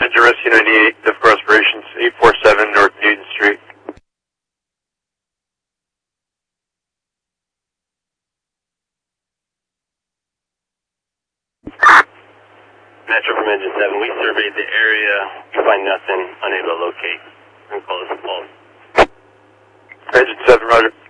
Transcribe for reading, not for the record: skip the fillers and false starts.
Rescue 98, difficult respirations, 847 North Newton Street. Metro from Engine 7, we surveyed the area, we find nothing, unable to locate. And call us a pulse. Engine 7, roger.